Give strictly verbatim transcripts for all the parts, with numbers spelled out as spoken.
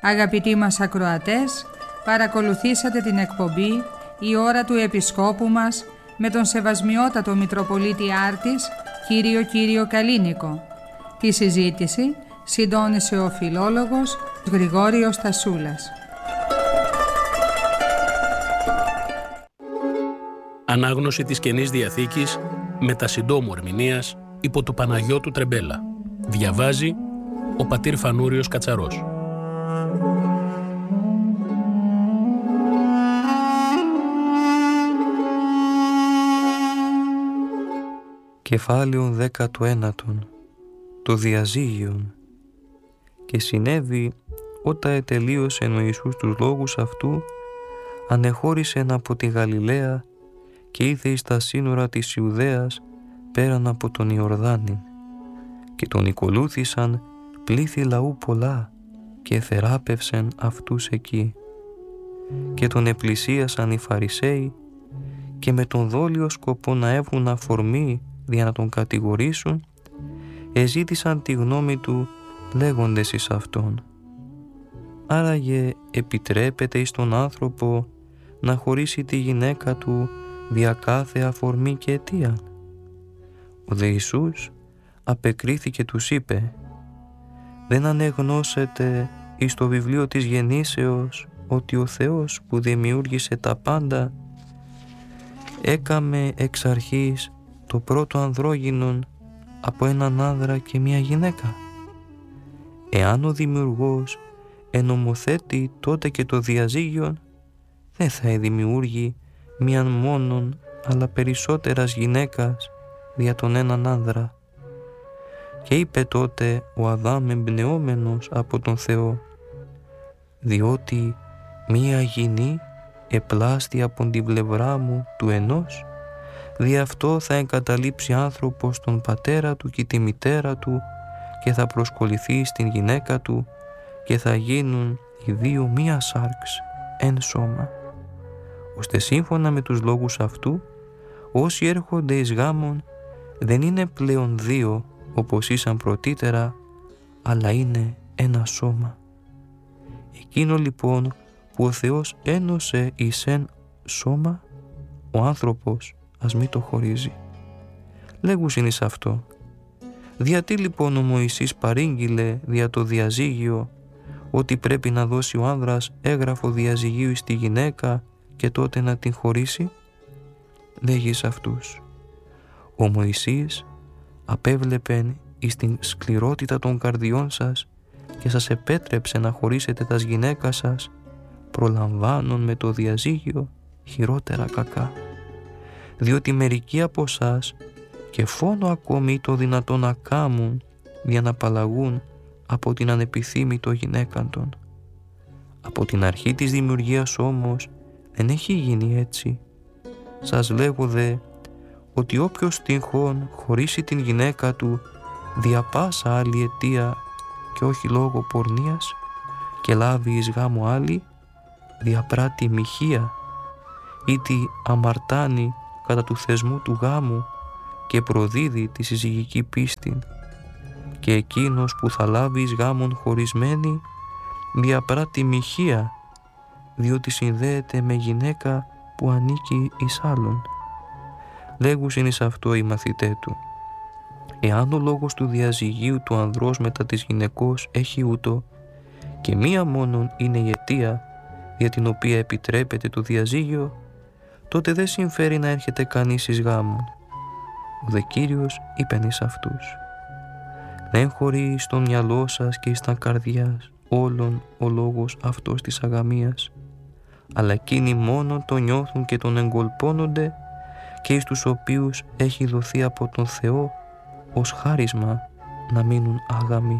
Αγαπητοί μας ακροατές, παρακολουθήσατε την εκπομπή «Η ώρα του Επισκόπου μας» με τον Σεβασμιότατο Μητροπολίτη Άρτης, κύριο Κύριο Καλίνικο. Τη συζήτηση συντόνισε ο φιλόλογος Γρηγόριος Τασούλας. Ανάγνωση της Καινής Διαθήκης με τα συντόμου ερμηνείας υπό του Παναγιώτου Τρεμπέλα. Διαβάζει ο πατήρ Φανούριος Κατσαρός. Κεφάλαιον δέκατο ένατον. Το διαζύγιον. Και συνέβη όταν ετελείωσεν ο Ιησούς τους λόγους αυτού, ανεχώρησεν από τη Γαλιλαία και ήρθε εις τα σύνορα της Ιουδαίας πέραν από τον Ιορδάνην, και τον ακολούθησαν πλήθη λαού πολλά και θεράπευσεν αυτούς εκεί. Και τον επλησίασαν οι Φαρισαίοι και με τον δόλιο σκοπό να έβγουν αφορμή για να τον κατηγορήσουν, εζήτησαν τη γνώμη του λέγοντες εις αυτόν: άραγε επιτρέπεται εις τον άνθρωπο να χωρίσει τη γυναίκα του δια κάθε αφορμή και αιτίαν? Ο δε Ιησούς απεκρίθηκε τους είπε: δεν ανεγνώσετε εις το βιβλίο της γεννήσεως ότι ο Θεός που δημιούργησε τα πάντα έκαμε εξ αρχής το πρώτο ανδρόγυνον από έναν άνδρα και μια γυναίκα? Εάν ο δημιουργός ενομοθέτει τότε και το διαζύγιον, δεν θα εδημιούργει μίαν μόνον αλλά περισσότερας γυναίκας δια τον έναν άνδρα. Και είπε τότε ο Αδάμ εμπνεόμενος από τον Θεό: διότι μία γυνή επλάστη από την πλευρά μου του ενός, δι' αυτό θα εγκαταλείψει άνθρωπος τον πατέρα του και τη μητέρα του και θα προσκοληθεί στην γυναίκα του και θα γίνουν οι δύο μία σάρξ, εν σώμα. Ώστε σύμφωνα με τους λόγους αυτού, όσοι έρχονται εις γάμον δεν είναι πλέον δύο όπως ήσαν πρωτήτερα, αλλά είναι ένα σώμα. Εκείνο λοιπόν που ο Θεός ένωσε εις εν σώμα, ο άνθρωπος ας μη το χωρίζει. Λέγουσιν εις αυτό: διατί λοιπόν ο Μωυσής παρήγγειλε δια το διαζύγιο ότι πρέπει να δώσει ο άνδρας έγγραφο διαζυγίου στη γυναίκα και τότε να την χωρίσει? Λέγει εις αυτούς: ο Μωυσής απέβλεπεν εις την σκληρότητα των καρδιών σας και σας επέτρεψε να χωρίσετε τας γυναίκα σας, προλαμβάνων με το διαζύγιο χειρότερα κακά. Διότι μερικοί από εσάς και φόνο ακόμη το δυνατόν να κάμουν για να απαλλαγούν από την ανεπιθύμητο γυναίκαν των. Από την αρχή της δημιουργίας όμως δεν έχει γίνει έτσι. Σας λέγω δε ότι όποιος τυχόν χωρίσει την γυναίκα του δια πάσα άλλη αιτία και όχι λόγω πορνείας και λάβει εις γάμο άλλη, διαπράττει μοιχεία ή τη αμαρτάνει κατά του θεσμού του γάμου και προδίδει τη συζυγική πίστη. Και εκείνος που θα λάβει εις γάμον χωρισμένη διαπράττει μοιχεία, διότι συνδέεται με γυναίκα που ανήκει εις άλλον. Λέγουσιν εις αυτό οι μαθητέ του: εάν ο λόγος του διαζυγίου του ανδρός μετά της γυναικός έχει ούτω και μία μόνον είναι η αιτία για την οποία επιτρέπεται το διαζύγιο, τότε δεν συμφέρει να έρχεται κανείς εις γάμον. Ο δε Κύριος είπεν εις αυτούς: δεν χωρεί στο μυαλό σας και εις τα καρδιάς όλων ο λόγος αυτός της αγαμίας, αλλά εκείνοι μόνον το νιώθουν και τον εγκολπώνονται και εις τους οποίους έχει δοθεί από τον Θεό ως χάρισμα να μείνουν άγαμοι.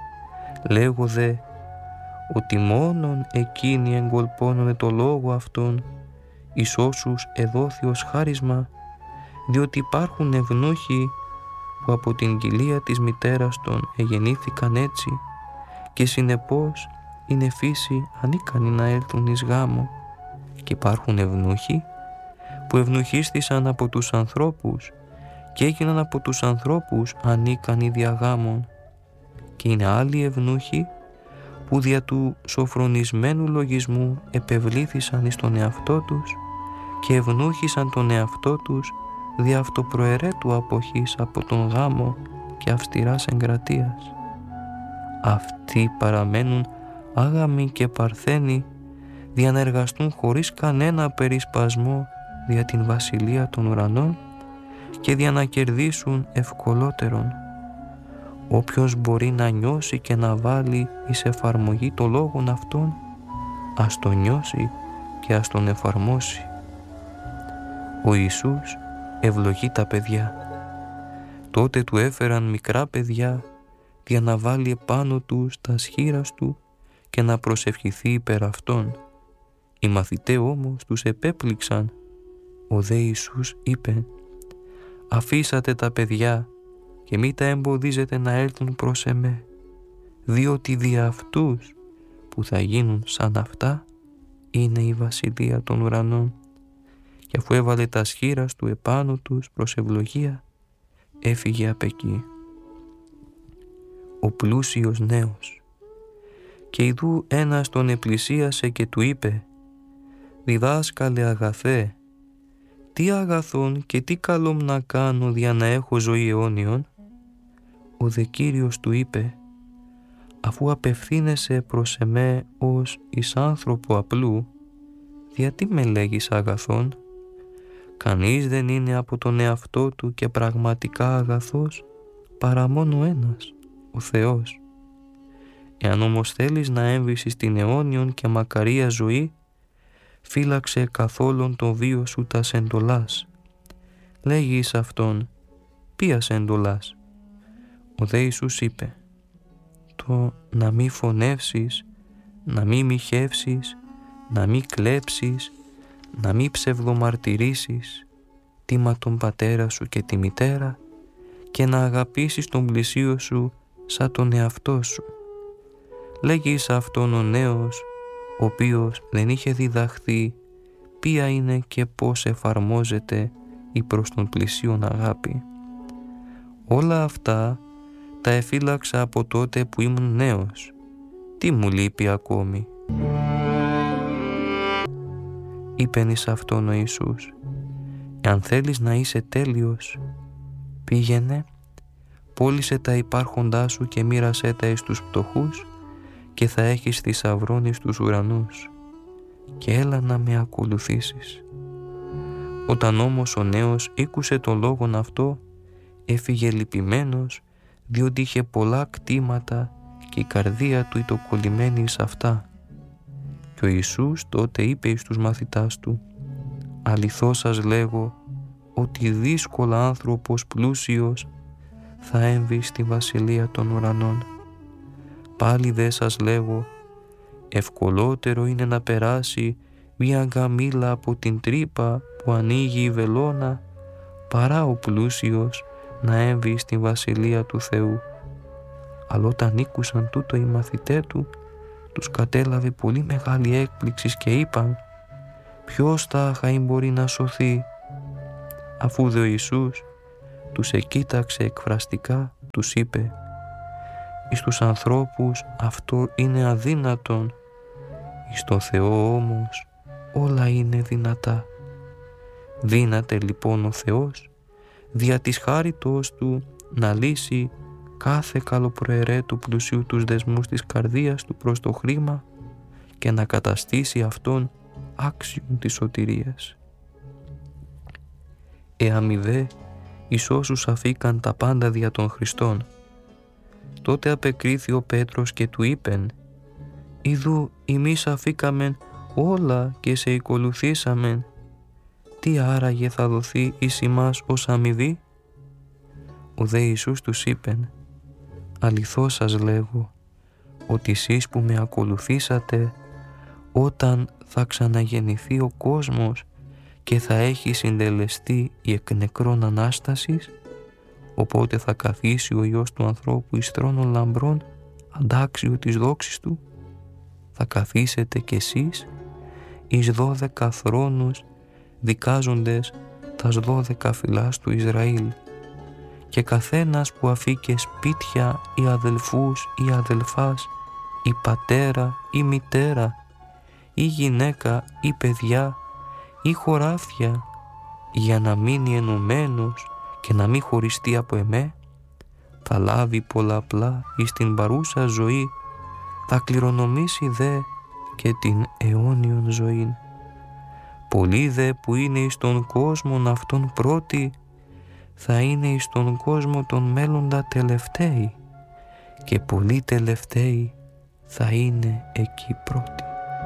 Λέγω δε ότι μόνον εκείνοι εγκολπώνονται το λόγο αυτόν εις όσους εδόθη ως χάρισμα, διότι υπάρχουν ευνούχοι που από την κοιλία της μητέρας των εγεννήθηκαν έτσι και συνεπώς είναι φύση ανίκανοι να έλθουν εις γάμο, και υπάρχουν ευνούχοι που ευνουχίστησαν από τους ανθρώπους και έγιναν από τους ανθρώπους ανίκανοι δια γάμων, και είναι άλλοι ευνούχοι που δια του σοφρονισμένου λογισμού επευλήθησαν εις τον εαυτό τους και ευνούχησαν τον εαυτό τους δια αυτοπροαιρέτου αποχής από τον γάμο και αυστηράς εγκρατείας. Αυτοί παραμένουν άγαμοι και παρθένοι δια να εργαστούν χωρίς κανένα περισπασμό δια την βασιλεία των ουρανών και δια να κερδίσουν ευκολότερον. Όποιος μπορεί να νιώσει και να βάλει εις εφαρμογή το λόγον αυτόν, ας το νιώσει και ας τον εφαρμόσει. Ο Ιησούς ευλογεί τα παιδιά. Τότε του έφεραν μικρά παιδιά για να βάλει επάνω τους τα σχήρας του και να προσευχηθεί υπέρ αυτών. Οι μαθηταί όμως τους επέπληξαν. Ο δε Ιησούς είπε: «Αφήσατε τα παιδιά και μη τα εμποδίζετε να έλθουν προς εμέ, διότι δια αυτούς που θα γίνουν σαν αυτά είναι η βασιλεία των ουρανών». Και αφού έβαλε τα σχήρας του επάνω τους προς ευλογία, έφυγε απ' εκεί. Ο πλούσιος νέος. Και ιδού ένας τον επλησίασε και του είπε: «Διδάσκαλε αγαθέ, τι αγαθόν και τι καλόμ να κάνω δια να έχω ζωή αιώνιον?» Ο δε Κύριος του είπε: «Αφού απευθύνεσαι προς εμέ ως εις άνθρωπο απλού, γιατί με λέγεις αγαθόν? Κανείς δεν είναι από τον εαυτό του και πραγματικά αγαθός παρά μόνο ένας, ο Θεός. Εάν όμως θέλεις να έμβεις στην αιώνιον και μακαρία ζωή, φύλαξε καθόλον το βίο σου τας εντολάς. Λέγει εις αυτόν: «Ποίας εντολάς?» Ο δε Ιησούς είπε: «Το να μη φωνεύσεις, να μη μοιχεύσεις, να μη κλέψεις, να μη ψευδομαρτυρήσεις, τίμα τον πατέρα σου και τη μητέρα και να αγαπήσεις τον πλησίο σου σαν τον εαυτό σου». Λέγει εις αυτόν ο νέος, ο οποίος δεν είχε διδαχθεί ποια είναι και πώς εφαρμόζεται η προς τον πλησίον αγάπη. «Όλα αυτά τα εφύλαξα από τότε που ήμουν νέος. Τι μου λείπει ακόμη?» Είπεν εις αυτόν ο Ιησούς: «Εάν θέλεις να είσαι τέλειος, πήγαινε, πώλησε τα υπάρχοντά σου και μοίρασέ τα εις τους πτωχούς και θα έχεις θησαυρών εις τους ουρανούς, και έλα να με ακολουθήσεις». Όταν όμως ο νέος ήκουσε τον λόγον αυτό, έφυγε λυπημένος, διότι είχε πολλά κτήματα και η καρδία του ήταν κολλημένη εις αυτά. Και ο Ιησούς τότε είπε εις τους μαθητάς του: «Αληθώς σας λέγω ότι δύσκολα άνθρωπος πλούσιος θα έμβει στη βασιλεία των ουρανών. Πάλι δε σας λέγω, ευκολότερο είναι να περάσει μια γκαμήλα από την τρύπα που ανοίγει η βελόνα, παρά ο πλούσιος να έμβει στη βασιλεία του Θεού». Αλλά όταν ήκουσαν τούτο οι μαθητέ του, τους κατέλαβε πολύ μεγάλη έκπληξη και είπαν: «Ποιος τάχα μπορεί να σωθεί?» Αφού δε ο Ιησούς τους εκοίταξε εκφραστικά, τους είπε: «Εις τους ανθρώπους αυτό είναι αδύνατον, εις το Θεό όμως όλα είναι δυνατά». Δύναται λοιπόν ο Θεός δια της χάριτος του να λύσει κάθε καλοπροαιρέτου πλουσίου τους δεσμούς της καρδίας του προς το χρήμα και να καταστήσει αυτόν άξιον της σωτηρίας. Εαμοιβέ εις όσους αφήκαν τα πάντα δια των Χριστών. Τότε απεκρίθη ο Πέτρος και του είπεν: «Ιδού ημείς αφήκαμεν όλα και σε ακολουθήσαμεν. Τι άραγε θα δοθεί εις ημάς ως αμοιβή?» Ο δε Ιησούς τους είπεν: «Αληθώς σας λέγω ότι εσείς που με ακολουθήσατε, όταν θα ξαναγεννηθεί ο κόσμος και θα έχει συντελεστεί η εκ νεκρών Ανάστασης, οπότε θα καθίσει ο Υιός του ανθρώπου εις θρόνον λαμπρών, αντάξιο της δόξης του, θα καθίσετε κι εσείς εις δώδεκα θρόνους, δικάζοντες τας δώδεκα φυλάς του Ισραήλ, και καθένας που αφήκε σπίτια ή αδελφούς ή αδελφάς ή πατέρα ή μητέρα, ή γυναίκα ή παιδιά ή χωράφια, για να μείνει ενωμένος και να μην χωριστεί από εμέ, θα λάβει πολλαπλά εις την παρούσα ζωή, θα κληρονομήσει δε και την αιώνιον ζωήν. Πολλοί δε που είναι εις τον κόσμον αυτόν πρώτοι, θα είναι εις τον κόσμο τον μέλλοντα τελευταίοι, και πολλοί τελευταίοι θα είναι εκεί πρώτοι.